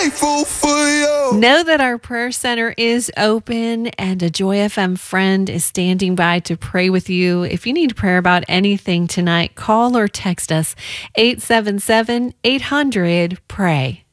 grateful for you. Know that our prayer center is open and a Joy FM friend is standing by to pray with you. If you need prayer about anything tonight, call or text us 877-800-PRAY.